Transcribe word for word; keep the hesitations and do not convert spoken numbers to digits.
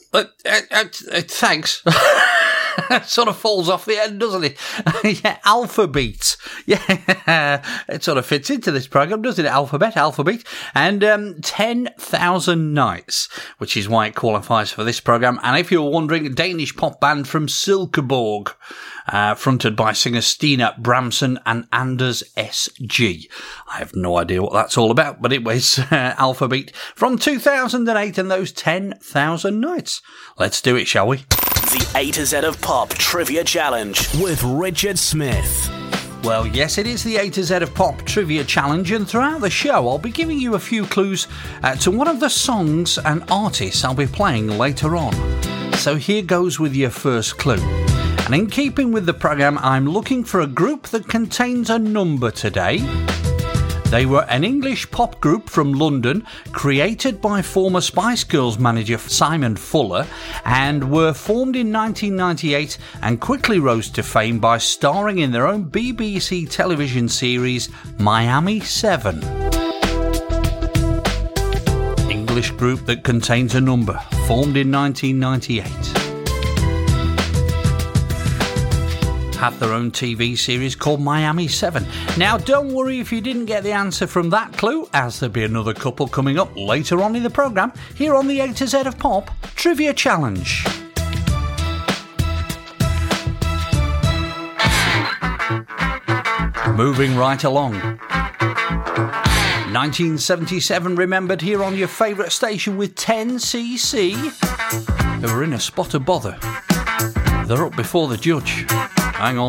Uh, uh, uh, uh, thanks. It sort of falls off the end, doesn't it? Yeah, alphabet. Yeah, it sort of fits into this programme, doesn't it? Alphabet, alphabet. And um, ten thousand Nights, which is why it qualifies for this programme. And if you're wondering, a Danish pop band from Silkeborg, uh, fronted by singer Stina Bramson and Anders S G. I have no idea what that's all about, but it was uh, Alphabet from two thousand eight and those ten thousand Nights. Let's do it, shall we? The A to Z of Pop Trivia Challenge with Richard Smith. Well, yes, it is the A to Z of Pop Trivia Challenge, and throughout the show I'll be giving you a few clues uh, to one of the songs and artists I'll be playing later on. So here goes with your first clue. And in keeping with the programme, I'm looking for a group that contains a number today. They were an English pop group from London, created by former Spice Girls manager Simon Fuller, and were formed in nineteen ninety-eight and quickly rose to fame by starring in their own B B C television series Miami seven. English group that contains a number, formed in nineteen ninety-eight. Have their own T V series called Miami seven. Now, don't worry if you didn't get the answer from that clue, as there'll be another couple coming up later on in the programme, here on the A to Z of Pop Trivia Challenge. Moving right along. nineteen seventy-seven remembered here on your favourite station with ten C C. They were in a spot of bother. They're up before the judge. Hang on.